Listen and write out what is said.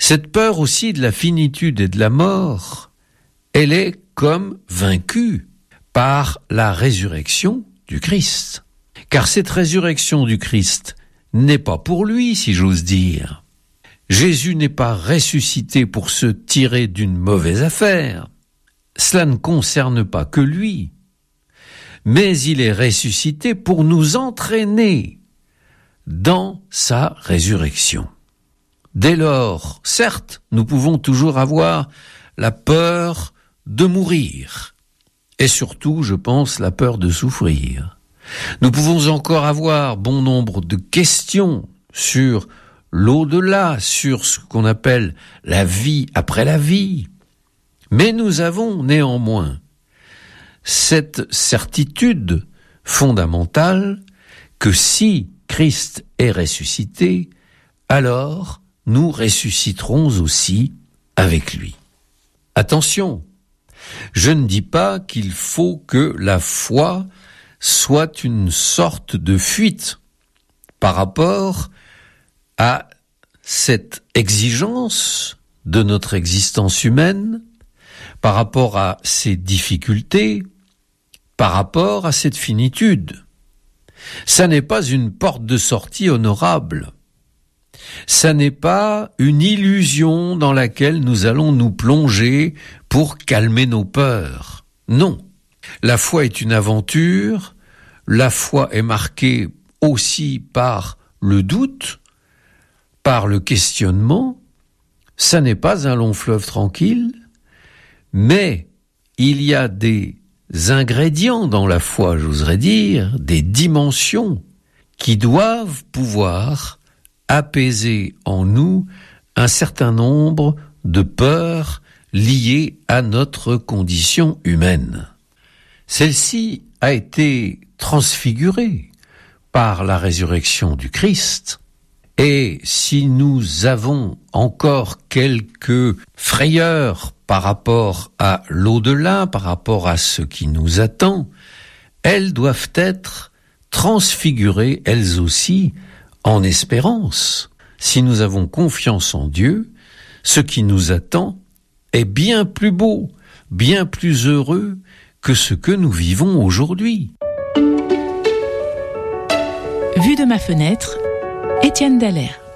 Cette peur aussi de la finitude et de la mort, elle est comme vaincue par la résurrection du Christ. Car cette résurrection du Christ n'est pas pour lui, si j'ose dire. Jésus n'est pas ressuscité pour se tirer d'une mauvaise affaire. Cela ne concerne pas que lui. Mais il est ressuscité pour nous entraîner dans sa résurrection. Dès lors, certes, nous pouvons toujours avoir la peur de mourir. Et surtout, je pense, la peur de souffrir. Nous pouvons encore avoir bon nombre de questions sur l'au-delà, sur ce qu'on appelle la vie après la vie. Mais nous avons néanmoins cette certitude fondamentale que si Christ est ressuscité, alors nous ressusciterons aussi avec lui. Attention, je ne dis pas qu'il faut que la foi soit une sorte de fuite par rapport à cette exigence de notre existence humaine, par rapport à ces difficultés, par rapport à cette finitude. Ça n'est pas une porte de sortie honorable. Ça n'est pas une illusion dans laquelle nous allons nous plonger pour calmer nos peurs. Non. La foi est une aventure. La foi est marquée aussi par le doute, par le questionnement. Ça n'est pas un long fleuve tranquille, mais il y a des ingrédients dans la foi, j'oserais dire, des dimensions qui doivent pouvoir apaiser en nous un certain nombre de peurs liées à notre condition humaine. Celle-ci a été transfigurée par la résurrection du Christ, et si nous avons encore quelques frayeurs par rapport à l'au-delà, par rapport à ce qui nous attend, elles doivent être transfigurées, elles aussi, en espérance. Si nous avons confiance en Dieu, ce qui nous attend est bien plus beau, bien plus heureux que ce que nous vivons aujourd'hui. Vue de ma fenêtre, Étienne Dallaire.